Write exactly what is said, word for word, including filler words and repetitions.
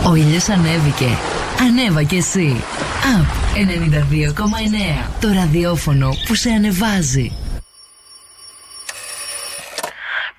Ο ήλιος ανέβηκε. Ανέβα κι εσύ. Απ ενενήντα δύο κόμμα εννέα. Το ραδιόφωνο που σε ανεβάζει.